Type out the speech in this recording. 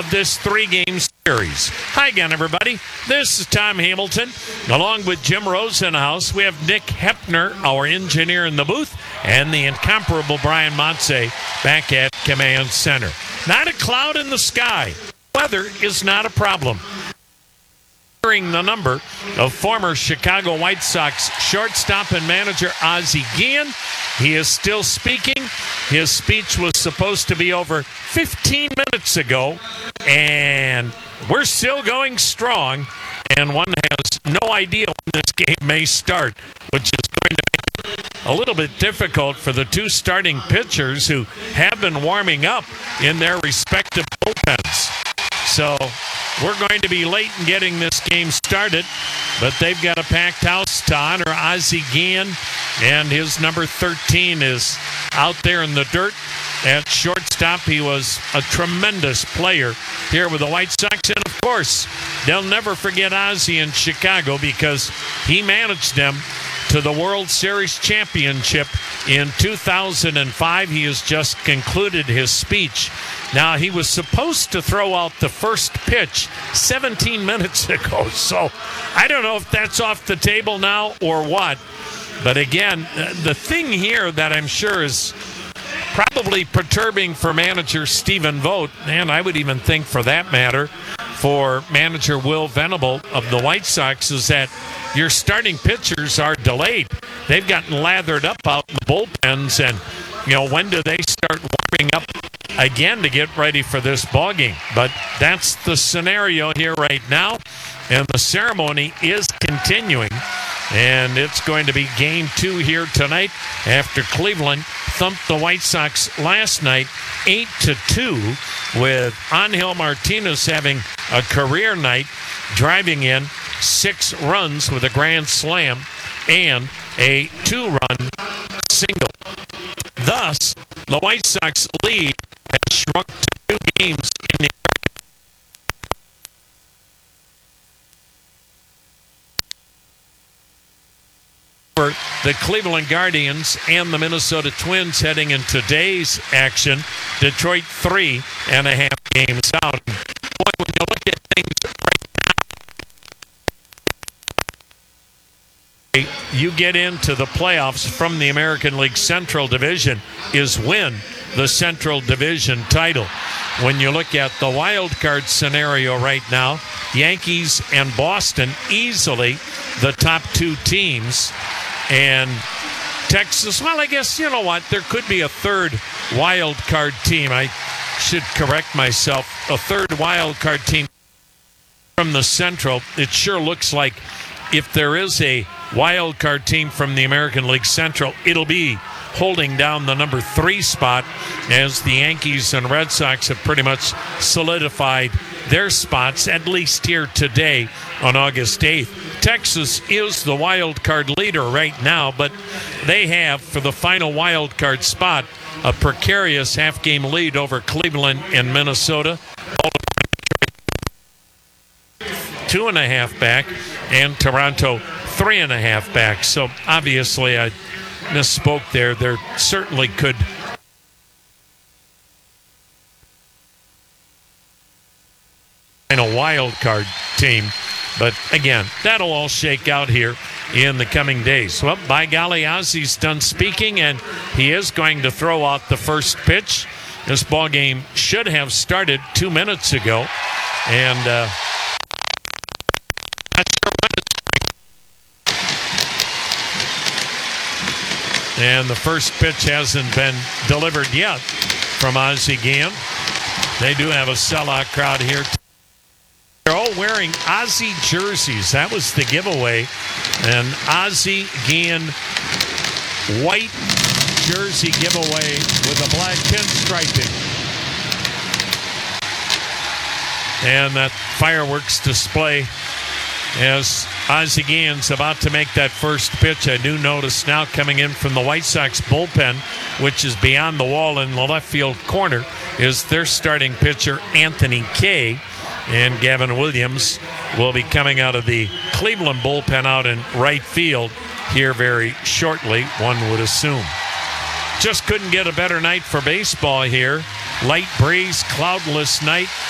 of this 3-game series. Hi again, everybody. This is Tom Hamilton. Along with Jim Rosenhaus, we have Nick Hepner, our engineer in the booth, and the incomparable Brian Montse back at Command Center. Not a cloud in the sky. Weather is not a problem. Hearing the number of former Chicago White Sox shortstop and manager Ozzie Guillen. He is still speaking. His speech was supposed to be over 15 minutes ago, and we're still going strong, and one has no idea when this game may start, which is going to make it a little bit difficult for the two starting pitchers who have been warming up in their respective bullpens. So we're going to be late in getting this game started, but they've got a packed house to honor Ozzie Guillen, and his number 13 is out there in the dirt at shortstop. He was a tremendous player here with the White Sox, and of course, they'll never forget Ozzie in Chicago because he managed them to the World Series championship in 2005. He has just concluded his speech. Now, he was supposed to throw out the first pitch 17 minutes ago, so I don't know if that's off the table now or what. But again, the thing here that I'm sure is probably perturbing for manager Stephen Vogt, and I would even think for that matter for manager Will Venable of the White Sox, is that your starting pitchers are delayed. They've gotten lathered up out in the bullpens, and when do they start warming up again to get ready for this ball game? But that's the scenario here right now, and the ceremony is continuing, and it's going to be game 2 here tonight after Cleveland thumped the White Sox last night 8-2, with Angel Martinez having a career night, driving in 6 runs with a grand slam and a 2-run single. Thus, the White Sox lead has shrunk to 2 games in the the Cleveland Guardians and the Minnesota Twins heading in today's action. Detroit 3.5 games out. Boy, when you look at things right now, you get into the playoffs from the American League Central Division is win the Central Division title. When you look at the wild card scenario right now, Yankees and Boston easily the top 2 teams. And Texas, well, I guess, you know what, there could be a third wild card team. I should correct myself. A third wild card team from the Central. It sure looks like if there is a wild card team from the American League Central, it'll be holding down the number 3 spot, as the Yankees and Red Sox have pretty much solidified their spots, at least here today on August 8th. Texas is the wild card leader right now, but they have, for the final wild card spot, a precarious half-game lead over Cleveland and Minnesota. 2.5 back, and Toronto 3.5 back. So obviously I misspoke there. There certainly could a wild card team. But again, that'll all shake out here in the coming days. Well, by golly, Ozzie's done speaking, and he is going to throw out the first pitch. This ball game should have started 2 minutes ago, and not sure when it's. And the first pitch hasn't been delivered yet from Ozzie Guillen. They do have a sellout crowd here. They're all wearing Ozzie jerseys. That was the giveaway. An Ozzie Guillen white jersey giveaway with a black pinstriping. And that fireworks display as Ozzie Guillen's about to make that first pitch. I do notice now coming in from the White Sox bullpen, which is beyond the wall in the left field corner, is their starting pitcher, Anthony Kay. And Gavin Williams will be coming out of the Cleveland bullpen out in right field here very shortly, one would assume. Just couldn't get a better night for baseball here. Light breeze, cloudless night.